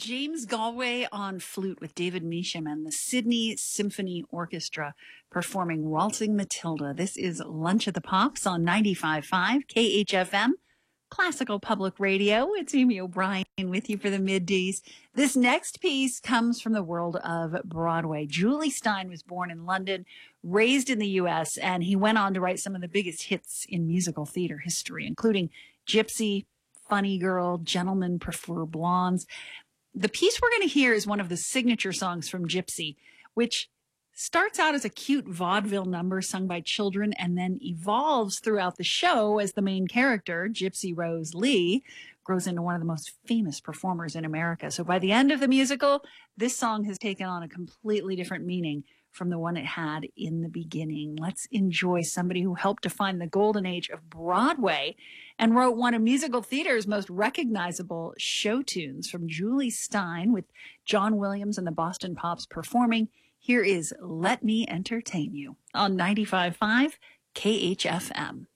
James Galway on flute with David Measham and the Sydney Symphony Orchestra performing Waltzing Matilda. This is Lunch at the Pops on 95.5 KHFM, Classical Public Radio. It's Amy O'Brien with you for the middays. This next piece comes from the world of Broadway. Julie Stein was born in London, raised in the U.S., and he went on to write some of the biggest hits in musical theater history, including Gypsy, Funny Girl, Gentlemen Prefer Blondes. The piece we're going to hear is one of the signature songs from Gypsy, which starts out as a cute vaudeville number sung by children and then evolves throughout the show as the main character, Gypsy Rose Lee, grows into one of the most famous performers in America. So by the end of the musical, this song has taken on a completely different meaning from the one it had in the beginning. Let's enjoy somebody who helped define the golden age of Broadway and wrote one of musical theater's most recognizable show tunes, from Julie Stein with John Williams and the Boston Pops performing. Here is Let Me Entertain You on 95.5 KHFM.